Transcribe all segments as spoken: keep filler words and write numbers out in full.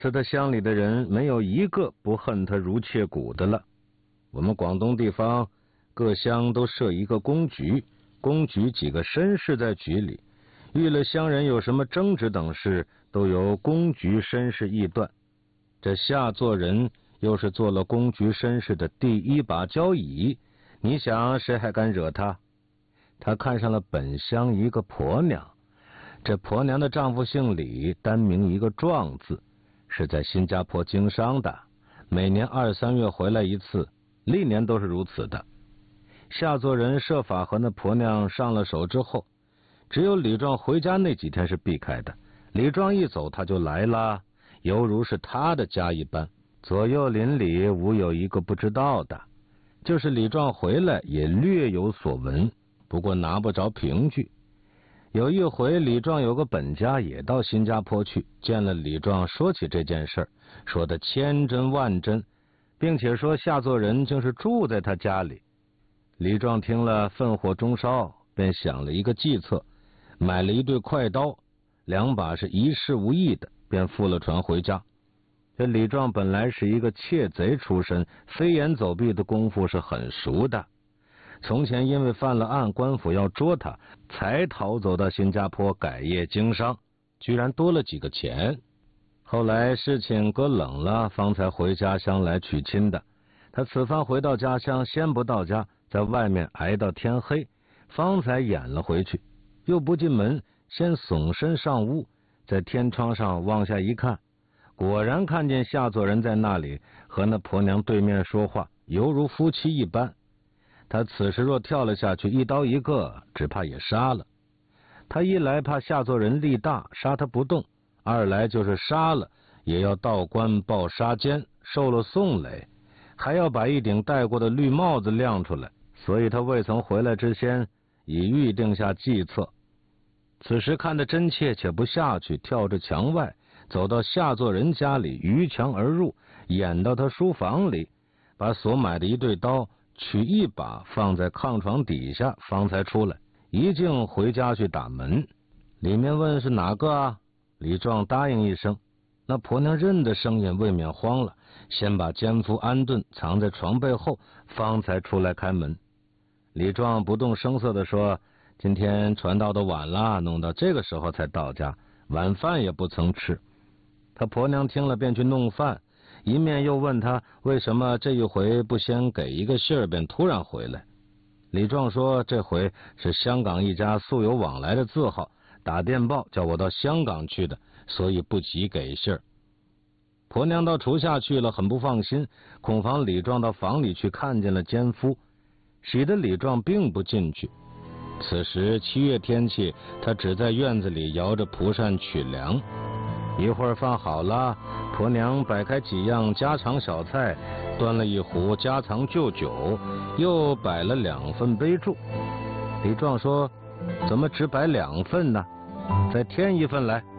他的乡里的人没有一个不恨他如切骨的了。我们广东地方各乡都设一个公局，公局几个绅士在局里，遇了乡人有什么争执等事，都由公局绅士议断。这夏作人又是做了公局绅士的第一把交椅，你想谁还敢惹他？他看上了本乡一个婆娘，这婆娘的丈夫姓李，单名一个壮字，是在新加坡经商的，每年二三月回来一次，历年都是如此的。夏作人设法和那婆娘上了手之后，只有李壮回家那几天是避开的，李壮一走他就来了，犹如是他的家一般，左右邻里无有一个不知道的。就是李壮回来也略有所闻，不过拿不着凭据。有一回李壮有个本家也到新加坡去，见了李壮，说起这件事，说的千真万真，并且说夏作人竟是住在他家里。李壮听了愤火中烧，便想了一个计策，买了一对快刀，两把是一事无益的，便负了船回家。这李壮本来是一个窃贼出身，飞檐走壁的功夫是很熟的，从前因为犯了案，官府要捉他，才逃走到新加坡改业经商，居然多了几个钱。后来事情搁冷了，方才回家乡来娶亲的。他此番回到家乡，先不到家，在外面挨到天黑，方才掩了回去，又不进门，先耸身上屋，在天窗上往下一看，果然看见夏作人在那里和那婆娘对面说话，犹如夫妻一般。他此时若跳了下去，一刀一个，只怕也杀了。他一来怕夏作人力大，杀他不动；二来就是杀了，也要到官报杀奸，受了宋累，还要把一顶戴过的绿帽子亮出来。所以他未曾回来之先，已预定下计策。此时看得真切，且不下去，跳着墙外，走到夏作人家里，逾墙而入，掩到他书房里，把所买的一对刀取一把放在炕床底下，方才出来，一径回家去打门。里面问是哪个啊？李壮答应一声。那婆娘认得声音，未免慌了，先把奸夫安顿，藏在床背后，方才出来开门。李壮不动声色地说，今天传道的晚了，弄到这个时候才到家，晚饭也不曾吃。他婆娘听了便去弄饭，一面又问他为什么这一回不先给一个信儿便突然回来。李壮说，这回是香港一家素有往来的字号打电报叫我到香港去的，所以不急给信儿。婆娘到厨下去了，很不放心，恐防李壮到房里去看见了奸夫，使得李壮并不进去。此时七月天气，他只在院子里摇着蒲扇取凉。一会儿饭好了，婆娘摆开几样家常小菜，端了一壶家常旧酒，又摆了两份杯箸。李壮说，怎么只摆两份呢？再添一份来。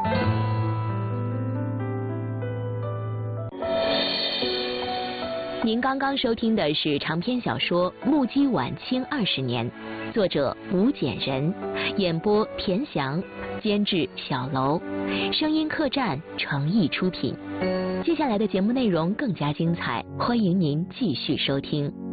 您刚刚收听的是长篇小说《目击晚清二十年》，作者吴简人，演播田翔，监制小楼，声音客栈诚意出品。接下来的节目内容更加精彩，欢迎您继续收听。